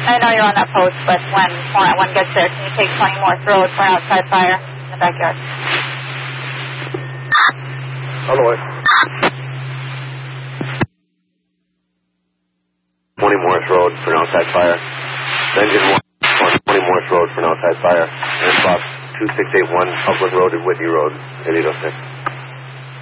I know you're on that post, but when 491 gets there, can you take 20 Morse Road for an outside fire in the backyard? Hello. 20 Morse Road for an outside fire. Engine 1, 20 Morse Road for an outside fire. And box 2681 Upland Road and Whitney Road, 8806.